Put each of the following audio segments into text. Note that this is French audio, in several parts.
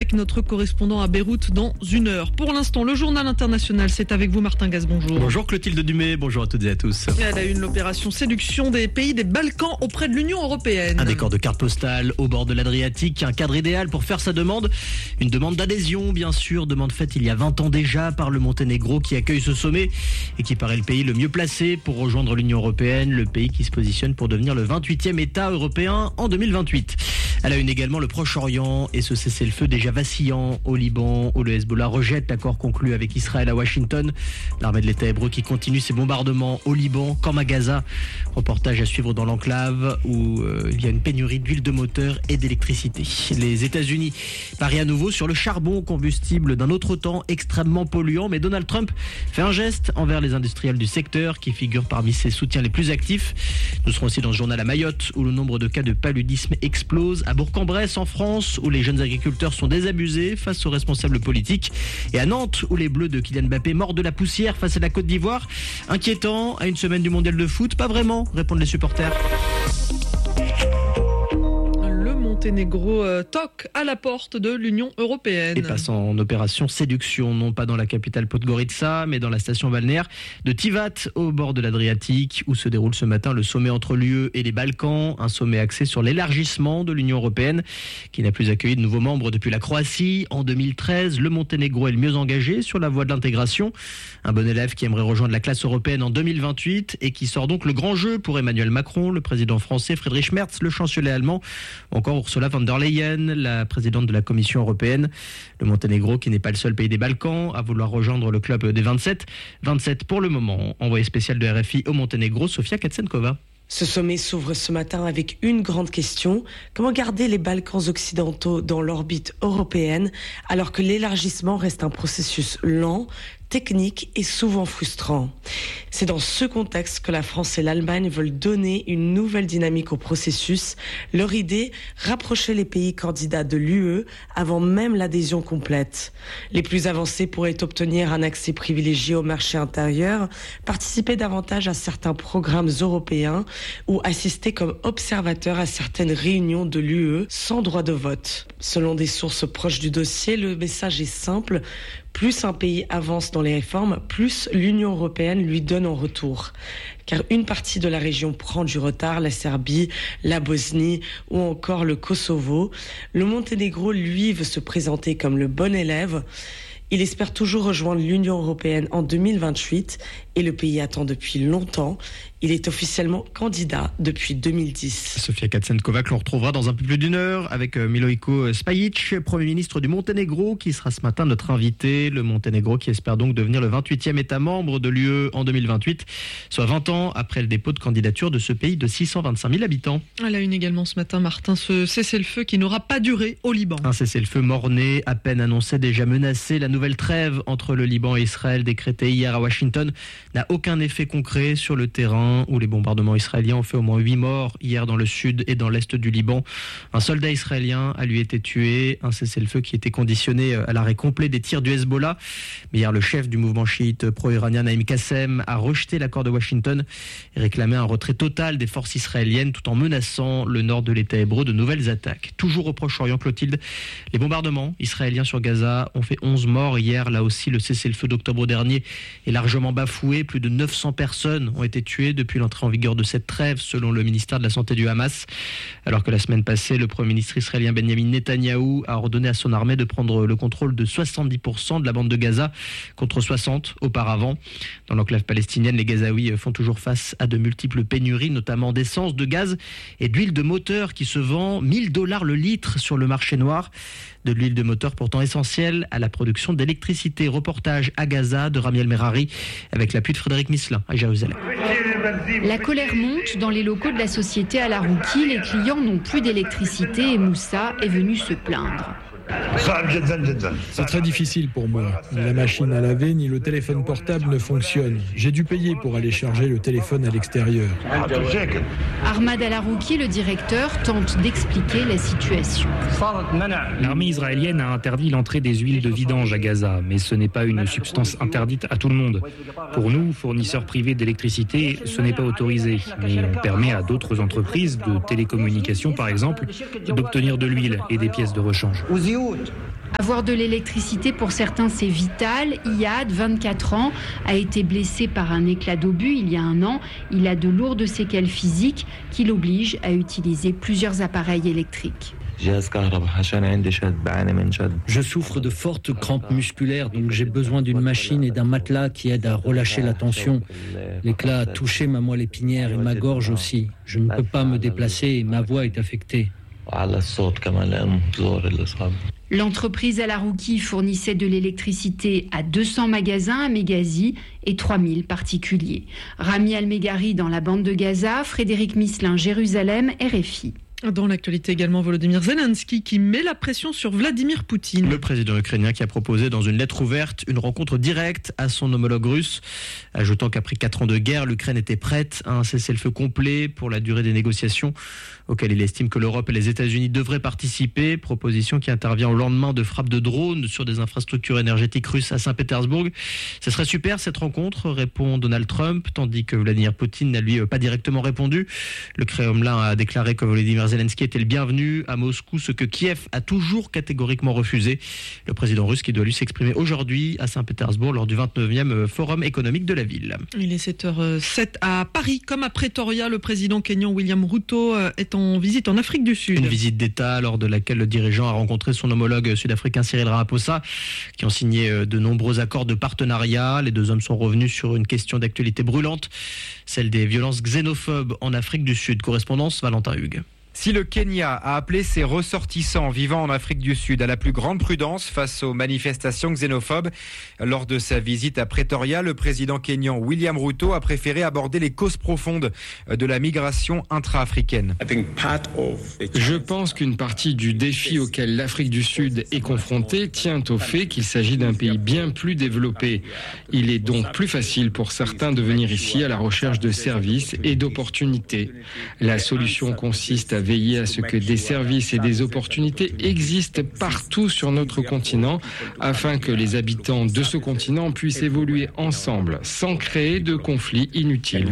avec notre correspondant à Beyrouth dans 1 heure. Pour l'instant, le journal international, c'est avec vous Martin Gasse, bonjour. Bonjour Clotilde Dumay, bonjour à toutes et à tous. Elle a eu l'opération séduction des pays des Balkans auprès de l'Union européenne. Un décor de carte postale au bord de l'Adriatique, un cadre idéal pour faire sa demande. Une demande d'adhésion, bien sûr, demande faite il y a 20 ans déjà par le Monténégro qui accueille ce sommet et qui paraît le pays le mieux placé pour rejoindre l'Union européenne, le pays qui se positionne pour devenir le 28e État européen en 2028. À la une également le Proche-Orient et ce cessez-le-feu déjà vacillant au Liban où le Hezbollah rejette l'accord conclu avec Israël à Washington. L'armée de l'État hébreu qui continue ses bombardements au Liban comme à Gaza. Reportage à suivre dans l'enclave où il y a une pénurie d'huile de moteur et d'électricité. Les États-Unis parient à nouveau sur le charbon, combustible d'un autre temps extrêmement polluant, mais Donald Trump fait un geste envers les industriels du secteur qui figurent parmi ses soutiens les plus actifs. Nous serons aussi dans ce journal à Mayotte où le nombre de cas de paludisme explose, à Bourg-en-Bresse en France où les jeunes agriculteurs sont désabusés face aux responsables politiques et à Nantes où les Bleus de Kylian Mbappé mordent de la poussière face à la Côte d'Ivoire. Inquiétant à une semaine du mondial de foot, pas vraiment, répondent les supporters. Monténégro toque à la porte de l'Union européenne. Et passe en opération séduction, non pas dans la capitale Podgorica, mais dans la station balnéaire de Tivat, au bord de l'Adriatique, où se déroule ce matin le sommet entre l'UE et les Balkans, un sommet axé sur l'élargissement de l'Union européenne, qui n'a plus accueilli de nouveaux membres depuis la Croatie. En 2013, le Monténégro est le mieux engagé sur la voie de l'intégration. Un bon élève qui aimerait rejoindre la classe européenne en 2028 et qui sort donc le grand jeu pour Emmanuel Macron, le président français, Friedrich Merz, le chancelier allemand, encore Ursula von der Leyen, la présidente de la Commission européenne. Le Monténégro qui n'est pas le seul pays des Balkans à vouloir rejoindre le club des 27. 27 pour le moment. Envoyé spécial de RFI au Monténégro, Sofia Katsenkova. Ce sommet s'ouvre ce matin avec une grande question. Comment garder les Balkans occidentaux dans l'orbite européenne alors que l'élargissement reste un processus lent, technique et souvent frustrant. C'est dans ce contexte que la France et l'Allemagne veulent donner une nouvelle dynamique au processus. Leur idée, rapprocher les pays candidats de l'UE avant même l'adhésion complète. Les plus avancés pourraient obtenir un accès privilégié au marché intérieur, participer davantage à certains programmes européens ou assister comme observateurs à certaines réunions de l'UE sans droit de vote. Selon des sources proches du dossier, le message est simple. Plus un pays avance dans les réformes, plus l'Union européenne lui donne en retour. Car une partie de la région prend du retard, la Serbie, la Bosnie ou encore le Kosovo. Le Monténégro, lui, veut se présenter comme le bon élève. Il espère toujours rejoindre l'Union européenne en 2028 et le pays attend depuis longtemps. Il est officiellement candidat depuis 2010. Sofia Katsenkova, que l'on retrouvera dans un peu plus d'1 heure avec Milojko Spajic, Premier ministre du Monténégro, qui sera ce matin notre invité. Le Monténégro qui espère donc devenir le 28e État membre de l'UE en 2028, soit 20 ans après le dépôt de candidature de ce pays de 625 000 habitants. À la une également ce matin, Martin, ce cessez-le-feu qui n'aura pas duré au Liban. Un cessez-le-feu mort-né, à peine annoncé, déjà menacé. La nouvelle trêve entre le Liban et Israël, décrétée hier à Washington, n'a aucun effet concret sur le terrain où les bombardements israéliens ont fait au moins 8 morts hier dans le sud et dans l'est du Liban. Un soldat israélien a lui été tué, un cessez-le-feu qui était conditionné à l'arrêt complet des tirs du Hezbollah. Mais hier, le chef du mouvement chiite pro-iranien Naïm Qassem a rejeté l'accord de Washington et réclamé un retrait total des forces israéliennes tout en menaçant le nord de l'État hébreu de nouvelles attaques. Toujours au Proche-Orient, Clotilde, les bombardements israéliens sur Gaza ont fait 11 morts hier. Là aussi, le cessez-le-feu d'octobre dernier est largement bafoué. Plus de 900 personnes ont été tuées depuis l'entrée en vigueur de cette trêve, selon le ministère de la Santé du Hamas. Alors que la semaine passée, le Premier ministre israélien Benjamin Netanyahou a ordonné à son armée de prendre le contrôle de 70% de la bande de Gaza, contre 60 auparavant. Dans l'enclave palestinienne, les Gazaouis font toujours face à de multiples pénuries, notamment d'essence, de gaz et d'huile de moteur qui se vend $1000 le litre sur le marché noir. De l'huile de moteur pourtant essentielle à la production d'électricité. Reportage à Gaza de Ramiel Merari avec l'appui de Frédéric Misselin à Jérusalem. La colère monte dans les locaux de la société Al Arouki. Les clients n'ont plus d'électricité et Moussa est venu se plaindre. C'est très difficile pour moi. Ni la machine à laver, ni le téléphone portable ne fonctionnent. J'ai dû payer pour aller charger le téléphone à l'extérieur. Ahmad Al Arouki, le directeur, tente d'expliquer la situation. L'armée israélienne a interdit l'entrée des huiles de vidange à Gaza, mais ce n'est pas une substance interdite à tout le monde. Pour nous, fournisseurs privés d'électricité, ce n'est pas autorisé, mais on permet à d'autres entreprises de télécommunications, par exemple, d'obtenir de l'huile et des pièces de rechange. Avoir de l'électricité pour certains, c'est vital. Iyad, 24 ans, a été blessé par un éclat d'obus il y a 1 an. Il a de lourdes séquelles physiques qui l'obligent à utiliser plusieurs appareils électriques. Je souffre de fortes crampes musculaires, donc j'ai besoin d'une machine et d'un matelas qui aident à relâcher la tension. L'éclat a touché ma moelle épinière et ma gorge aussi. Je ne peux pas me déplacer et ma voix est affectée. L'entreprise Al Arouki fournissait de l'électricité à 200 magasins à Meghazi et 3000 particuliers. Rami Al-Meghari dans la bande de Gaza, Frédéric Misselin, Jérusalem, RFI. Dans l'actualité également, Volodymyr Zelensky qui met la pression sur Vladimir Poutine. Le président ukrainien qui a proposé dans une lettre ouverte une rencontre directe à son homologue russe, ajoutant qu'après 4 ans de guerre, l'Ukraine était prête à un cessez-le-feu complet pour la durée des négociations auxquelles il estime que l'Europe et les États-Unis devraient participer. Proposition qui intervient au lendemain de frappes de drones sur des infrastructures énergétiques russes à Saint-Pétersbourg. Ce serait super cette rencontre, répond Donald Trump, tandis que Vladimir Poutine n'a lui pas directement répondu. Le Kremlin a déclaré que Volodymyr Zelensky était le bienvenu à Moscou, ce que Kiev a toujours catégoriquement refusé. Le président russe qui doit lui s'exprimer aujourd'hui à Saint-Pétersbourg lors du 29e Forum économique de la ville. Il est 7h07 à Paris. Comme à Pretoria, le président kényan William Ruto est en visite en Afrique du Sud. Une visite d'État lors de laquelle le dirigeant a rencontré son homologue sud-africain Cyril Ramaphosa, qui ont signé de nombreux accords de partenariat. Les deux hommes sont revenus sur une question d'actualité brûlante, celle des violences xénophobes en Afrique du Sud. Correspondance Valentin Hugues. Si le Kenya a appelé ses ressortissants vivant en Afrique du Sud à la plus grande prudence face aux manifestations xénophobes, lors de sa visite à Pretoria, le président kényan William Ruto a préféré aborder les causes profondes de la migration intra-africaine. Je pense qu'une partie du défi auquel l'Afrique du Sud est confrontée tient au fait qu'il s'agit d'un pays bien plus développé. Il est donc plus facile pour certains de venir ici à la recherche de services et d'opportunités. La solution consiste à veiller à ce que des services et des opportunités existent partout sur notre continent afin que les habitants de ce continent puissent évoluer ensemble sans créer de conflits inutiles.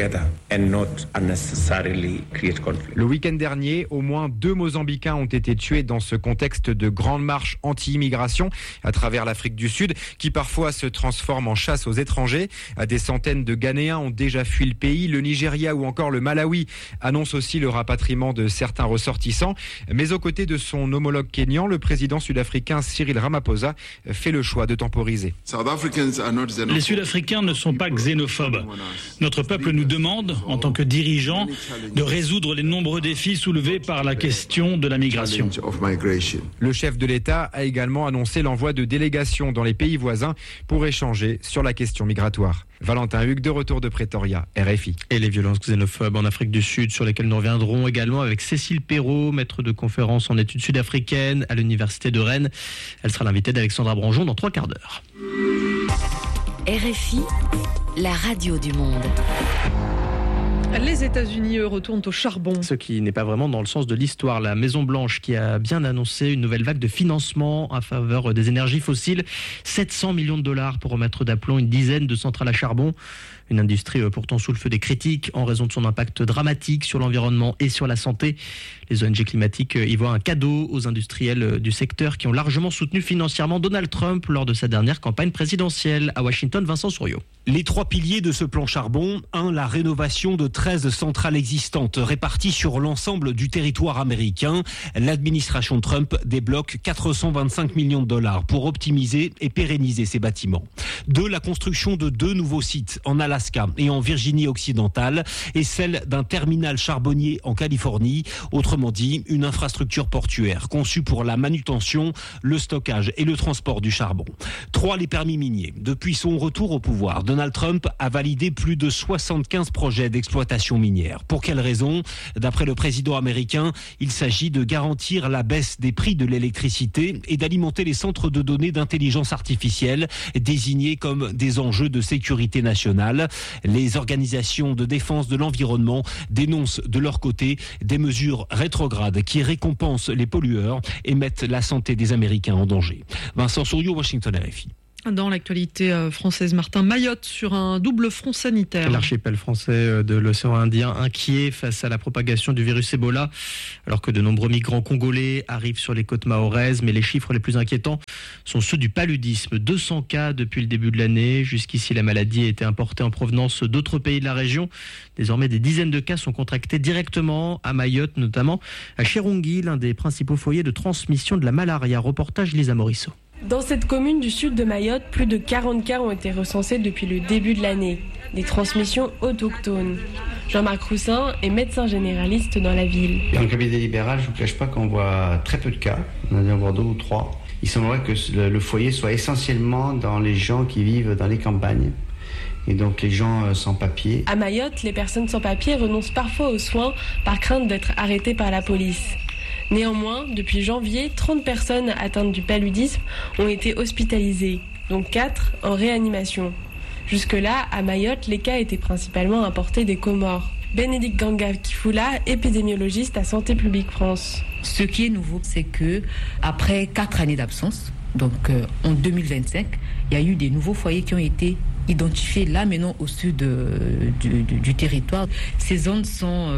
Le week-end dernier, au moins 2 Mozambicains ont été tués dans ce contexte de grande marche anti-immigration à travers l'Afrique du Sud qui parfois se transforme en chasse aux étrangers. Des centaines de Ghanéens ont déjà fui le pays. Le Nigeria ou encore le Malawi annoncent aussi le rapatriement de certains ressortissants. Mais aux côtés de son homologue kényan, le président sud-africain Cyril Ramaphosa fait le choix de temporiser. Les Sud-Africains ne sont pas xénophobes. Notre peuple nous demande, en tant que dirigeants, de résoudre les nombreux défis soulevés par la question de la migration. Le chef de l'État a également annoncé l'envoi de délégations dans les pays voisins pour échanger sur la question migratoire. Valentin Hugues, de retour de Pretoria, RFI. Et les violences xénophobes en Afrique du Sud, sur lesquelles nous reviendrons également avec Cécile Perrault, maître de conférence en études sud-africaines à l'Université de Rennes. Elle sera l'invitée d'Alexandra Branjon dans 3 quarts d'heure. RFI, la radio du monde. Les États-Unis retournent au charbon. Ce qui n'est pas vraiment dans le sens de l'histoire. La Maison-Blanche qui a bien annoncé une nouvelle vague de financement en faveur des énergies fossiles. 700 millions de dollars pour remettre d'aplomb une dizaine de centrales à charbon. Une industrie pourtant sous le feu des critiques en raison de son impact dramatique sur l'environnement et sur la santé. Les ONG climatiques y voient un cadeau aux industriels du secteur qui ont largement soutenu financièrement Donald Trump lors de sa dernière campagne présidentielle. À Washington, Vincent Souriau. Les 3 piliers de ce plan charbon. 1. La rénovation de 13 centrales existantes réparties sur l'ensemble du territoire américain. L'administration Trump débloque 425 millions de dollars pour optimiser et pérenniser ces bâtiments. 2. La construction de 2 nouveaux sites en Alaska et en Virginie occidentale et celle d'un terminal charbonnier en Californie. Autrement dit, une infrastructure portuaire conçue pour la manutention, le stockage et le transport du charbon. 3. Les permis miniers. Depuis son retour au pouvoir, Donald Trump a validé plus de 75 projets d'exploitation minière. Pour quelles raisons ? D'après le président américain, il s'agit de garantir la baisse des prix de l'électricité et d'alimenter les centres de données d'intelligence artificielle désignés comme des enjeux de sécurité nationale. Les organisations de défense de l'environnement dénoncent de leur côté des mesures rétrogrades qui récompensent les pollueurs et mettent la santé des Américains en danger. Vincent Souriau, Washington, RFI. Dans l'actualité française, Martin, Mayotte sur un double front sanitaire. L'archipel français de l'océan Indien inquiet face à la propagation du virus Ebola, alors que de nombreux migrants congolais arrivent sur les côtes mahoraises. Mais les chiffres les plus inquiétants sont ceux du paludisme. 200 cas depuis le début de l'année. Jusqu'ici, la maladie a été importée en provenance d'autres pays de la région. Désormais, des dizaines de cas sont contractés directement à Mayotte, notamment à Chirungui, l'un des principaux foyers de transmission de la malaria. Reportage Lisa Morisseau. Dans cette commune du sud de Mayotte, plus de 40 cas ont été recensés depuis le début de l'année. Des transmissions autochtones. Jean-Marc Roussin est médecin généraliste dans la ville. Dans le cabinet libéral, je ne vous cache pas qu'on voit très peu de cas. On a dû en voir 2 ou 3. Il semblerait que le foyer soit essentiellement dans les gens qui vivent dans les campagnes. Et donc les gens sans papier. À Mayotte, les personnes sans papier renoncent parfois aux soins par crainte d'être arrêtées par la police. Néanmoins, depuis janvier, 30 personnes atteintes du paludisme ont été hospitalisées, dont 4 en réanimation. Jusque-là, à Mayotte, les cas étaient principalement importés des Comores. Bénédicte Ganga-Kifula, épidémiologiste à Santé publique France. Ce qui est nouveau, c'est que après 4 années d'absence, donc en 2025, il y a eu des nouveaux foyers qui ont été identifiés là maintenant au sud du territoire. Ces zones sont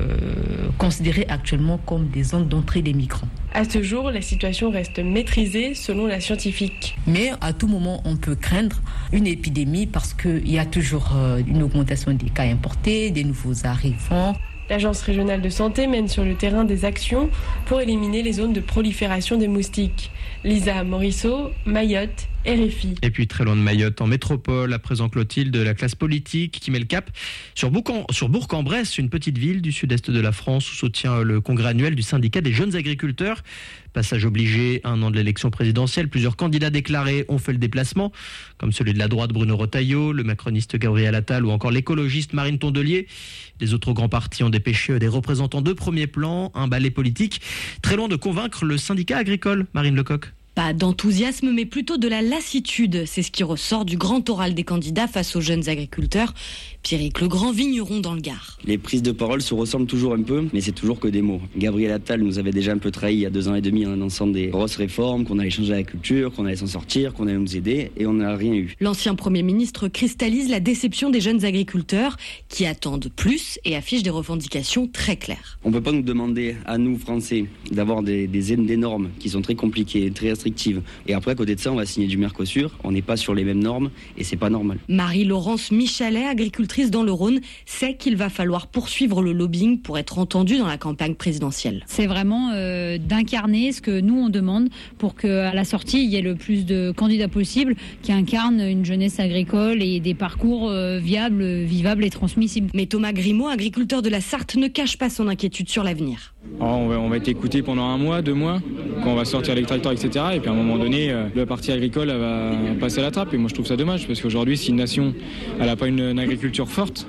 considérées actuellement comme des zones d'entrée des migrants. À ce jour, la situation reste maîtrisée selon la scientifique. Mais à tout moment, on peut craindre une épidémie parce qu'il y a toujours une augmentation des cas importés, des nouveaux arrivants. L'Agence régionale de santé mène sur le terrain des actions pour éliminer les zones de prolifération des moustiques. Lisa Morisseau, Mayotte, RFI. Et puis très loin de Mayotte, en métropole, à présent Clotilde, la classe politique qui met le cap sur Bourg-en-Bresse, une petite ville du sud-est de la France où se tient le congrès annuel du syndicat des jeunes agriculteurs. Passage obligé, 1 an de l'élection présidentielle, plusieurs candidats déclarés ont fait le déplacement, comme celui de la droite Bruno Retailleau, le macroniste Gabriel Attal ou encore l'écologiste Marine Tondelier. Les autres grands partis ont dépêché des représentants de premier plan, un ballet politique très loin de convaincre le syndicat agricole. Marine Lecoq. Pas d'enthousiasme, mais plutôt de la lassitude. C'est ce qui ressort du grand oral des candidats face aux jeunes agriculteurs. Pierrick Legrand, vigneron dans le Gard. Les prises de parole se ressemblent toujours un peu, mais c'est toujours que des mots. Gabriel Attal nous avait déjà un peu trahi il y a 2 ans et demi en annonçant des grosses réformes, qu'on allait changer la culture, qu'on allait s'en sortir, qu'on allait nous aider, et on n'a rien eu. L'ancien Premier ministre cristallise la déception des jeunes agriculteurs qui attendent plus et affichent des revendications très claires. On ne peut pas nous demander, à nous Français, d'avoir des normes qui sont très compliquées, très restrictives. Et après, à côté de ça, on va signer du Mercosur, on n'est pas sur les mêmes normes, et c'est pas normal. Marie-Laurence Michalet, agricultrice dans le Rhône, sait qu'il va falloir poursuivre le lobbying pour être entendu dans la campagne présidentielle. C'est vraiment d'incarner ce que nous on demande pour qu'à la sortie il y ait le plus de candidats possible qui incarnent une jeunesse agricole et des parcours viables, vivables et transmissibles. Mais Thomas Grimaud, agriculteur de la Sarthe, ne cache pas son inquiétude sur l'avenir. On va être écouté pendant 1 mois, 2 mois, quand on va sortir les tracteurs, etc. Et puis à un moment donné, la partie agricole elle va passer à la trappe. Et moi je trouve ça dommage parce qu'aujourd'hui, si une nation n'a pas une agriculture forte,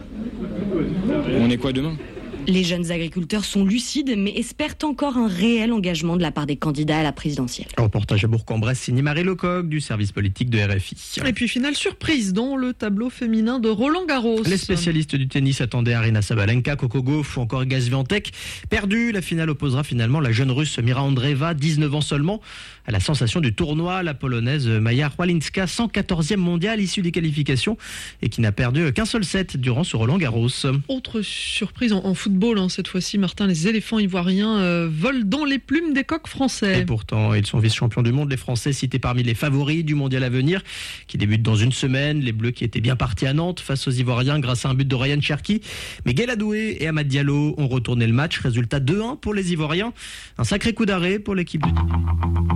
on est quoi demain ? Les jeunes agriculteurs sont lucides, mais espèrent encore un réel engagement de la part des candidats à la présidentielle. Reportage à Bourg-en-Bresse, signé Marie Lecoq du service politique de RFI. Et puis finale surprise dans le tableau féminin de Roland-Garros. Les spécialistes du tennis attendaient Aryna Sabalenka, Coco Gauff ou encore Iga Swiatek. Perdu, la finale opposera finalement la jeune russe Mira Andreeva, 19 ans seulement, à la sensation du tournoi, la polonaise Maja Chwalinska, 114e mondiale issue des qualifications et qui n'a perdu qu'un seul set durant ce Roland-Garros. Autre surprise en football, cette fois-ci, Martin, les éléphants ivoiriens volent dans les plumes des coqs français. Et pourtant, ils sont vice-champions du monde. Les Français cités parmi les favoris du mondial à venir, qui débute dans une semaine. Les Bleus qui étaient bien partis à Nantes face aux Ivoiriens grâce à un but de Ryan Cherki. Mais Gueladoué et Amad Diallo ont retourné le match. Résultat 2-1 pour les Ivoiriens. Un sacré coup d'arrêt pour l'équipe du